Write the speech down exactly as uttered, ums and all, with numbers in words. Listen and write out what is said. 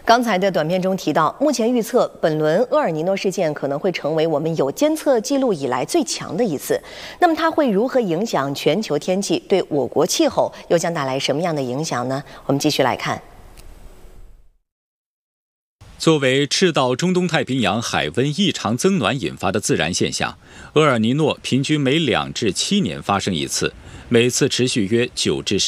刚才的短片中提到，目前预测本轮厄尔尼诺事件可能会成为我们有监测记录以来最强的一次。那么它会如何影响全球天气？对我国气候又将带来什么样的影响呢？我们继续来看。 作为赤道中东太平洋海温异常增暖引发的自然现象，厄尔尼诺平均每两至七年发生一次，每次持续约九至